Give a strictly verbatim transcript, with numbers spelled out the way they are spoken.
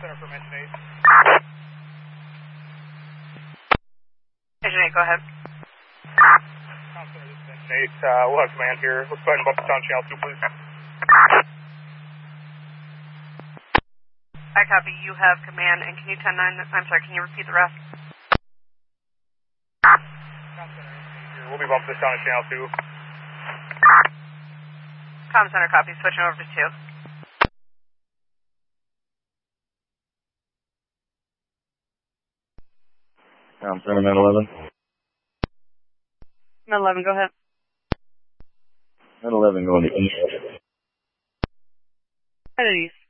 Center for Mention eight. Mention eight, go ahead. Com Center, this is Mention eight. Uh, we'll have command here. Let's go ahead and bump us down channel two, please. I copy. You have command, and can you ten nine, I'm sorry, can you repeat the rest? Com Center, here. We'll be bumping this down to channel two. Com Center, copy. Switching over to two. Com Center, Med eleven. Med eleven, go ahead. Med eleven going to east. Headed east.